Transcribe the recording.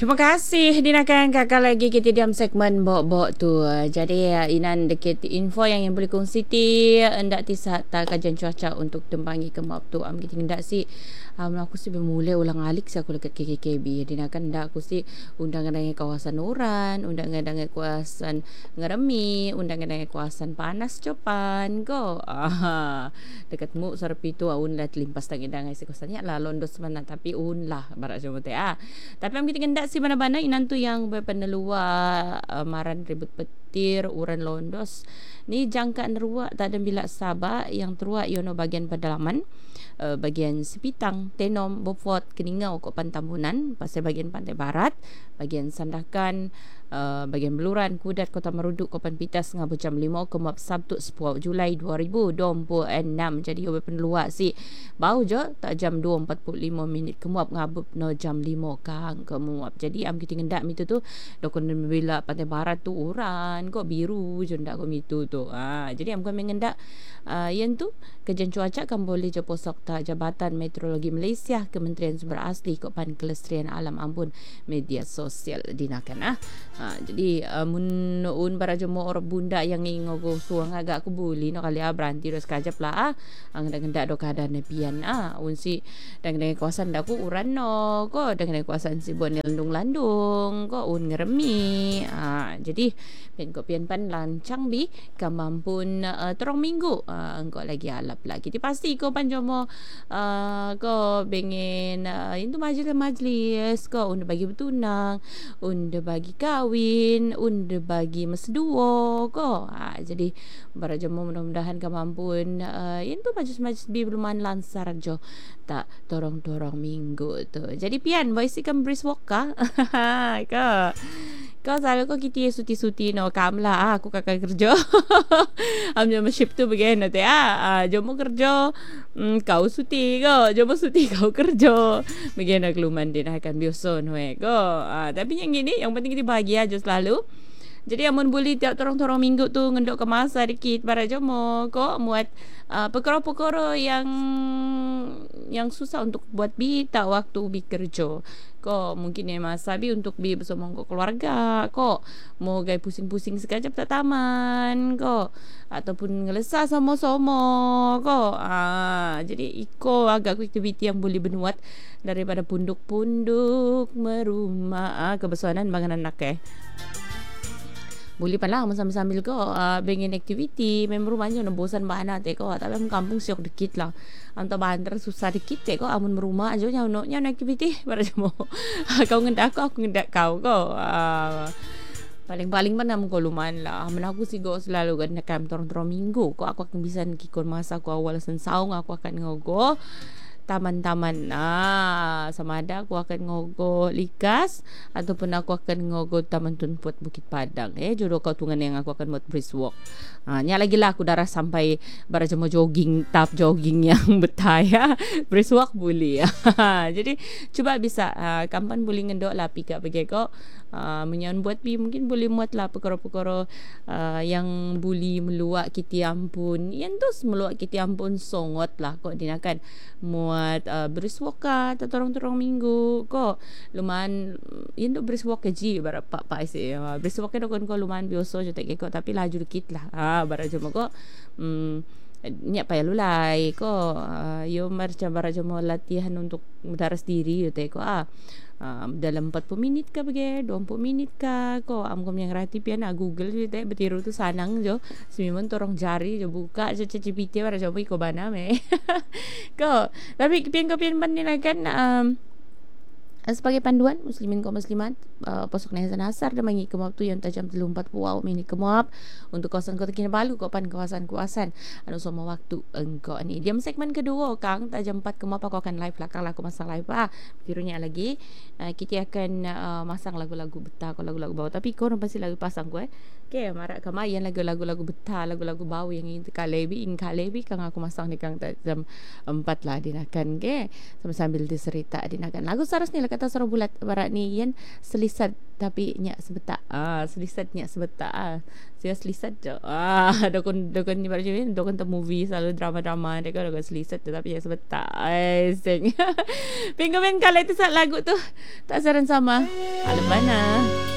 Terima kasih Dinakan kakak lagi kita diam segmen bok-bok tu. Jadi Inan deket info yang boleh kongsi ti hendak ti saat kajian cuaca untuk tembangi ke map tu. Kita hendak si aku si bermula ulang alik si aku dekat KKKB. Dinakan hendak aku si undangan dengan kawasan Uran, undangan dengan kawasan Ngeremi, undangan dengan kawasan Panas Copan go. Dekat mu sarpi tu un lah limpas tangan si kosannya lah londos mana tapi un lah barak cuma teh Tapi am kita hendak si mana-mana inan tu yang berpenelua maran ribut petir uran londos ni jangkaan ruak tak ada bila sabak yang teruak yono bagian pedalaman bagian Sipitang, Tenom, Beaufort, Keningau, Kopan Tambunan, pasal bagian pantai barat, bagian Sandakan, bagian Beluran, Kudat, Kota Meruduk, Kopan Pitas, Ngabu jam 5 ke Map Sabtu 10 Julai 2026. Jadi obat peneluak si bau je tak jam 2.45 minit ke Muap Ngabu no jam 5 kang ke Muap. Jadi am kita ngendak mitu tu dokon bila pantai barat tu uran kok biru je ndak kok mitu tu. Jadi am kami ngendak yang tu kajian cuaca kan boleh je posok ta Jabatan Meteorologi Malaysia, Kementerian Sumber Asli, Kopan Kelestarian Alam Ambon, media sosial dinakan jadi mun barajemo or bunda yang ingogo suang agak aku buli no kali berhenti terus kajap lah ang ngendak do keadaan nepian unsi dengan kawasan daku uran no ko dengan kawasan Sibon landung-landung ko un ngeremi jadi pen ko pian pan lancang bi kamampun terong minggu engko lagi alap lagi di pasti ko panjomo ko bengen itu majlis ko unde bagi bertunang unde bagi kawin unde bagi mesduo ko jadi barajamo mudah-mudahan kamampun itu majlis-majlis bi belum lansar jo tak torong-torong minggu tu jadi pian boy si kam briswalk ka kau selalu kau kita suti-suti no kam lah aku kakak kerja amnya shift tu begini nanti jomo kerja kau suti ko jomo suti kau kerja begini keluman din akan biasa no ko tapi yang gini yang penting kita bahagia aja selalu. Jadi amun boleh tiap torong-torong minggu tu ngendok ke masa dikit para jomo kok muat perkara-perkara yang susah untuk buat bi tak waktu bi kerja. Kok mungkin masa bi untuk bi bersama kok keluarga kok mau gay pusing-pusing sekejap tak taman kok ataupun ngelesah sama-sama kok jadi iko agak aktiviti yang boleh benuat daripada punduk-punduk merumah kebesaran bangan anak boleh pala sambil-sambil ko bengin aktiviti memang rumahnya nak bosan bana te ko tapi kampung siok dikit lah antara banter susah dikit te ko amun merumah aja nya aktiviti pada mo kau ngendak aku ngendak kau ko paling-paling mana ko luman lah aku sih go selalu kan nak torong-torong minggu ko aku akan bisa kikon masa ko awal sensaung aku akan ngogo taman-taman sama ada aku akan ngogo Likas ataupun aku akan ngogo Taman Tunput Bukit Padang jodoh kau tungan yang aku akan buat brisk walk nya lagi lah aku darah sampai baraja mau jogging tap jogging yang betaya brisk walk boleh jadi coba bisa kapan boleh ngendok lah pika bagi kau menyan buat bi mungkin boleh muat lah perkara-perkara yang boleh meluak kita ampun yang tu meluak kita ampun songot lah kok dinakan muat brisk walk atau torong-torong minggu kok lumayan yang tu brisk walk ji barat pak isi brisk walk kan kau lumayan biasa je tak kekok tapi laju dikit lah barat cuma kok niat payah lulai kok yo marca barat cuma latihan untuk mendaras diri yo teko dalam 40 minit kah bagi 20 minit kah ko amkom yang rati pian Google je teh betiru tu sanang jo semimon torong jari jo buka je ChatGPT bara jo ko bana me ko tapi pian kan sebagai panduan muslimin kaum muslimat posok Nehsan Asar dan mangi kemap tu yang tajam 3:40 minit kemap untuk kawasan Kota Kinabalu kopan kawasan-kawasan anu semua waktu engkau ni diam segmen kedua kang tajam 4 kemap aku akan live belakang lah aku masang live tirunya lagi kita akan masang lagu-lagu betah ko lagu-lagu bau tapi kau pasti lagu pasang ko okay marak kamai yang lagu-lagu betah lagu-lagu bau yang in kalebi kang aku masang di kang jam 4 lah dinakan ke sambil diserita dinakan lagu saras ni kata suara bulat barat ni yan selisat tapi nyak sebetak selisat nyak sebetak saya selisat je dokon ni baru je dokon tu movie selalu drama-drama dia kan dokon selisat tapi nyak sebetak sing pinggan kala itu saat lagu tu tak saran sama Alabana.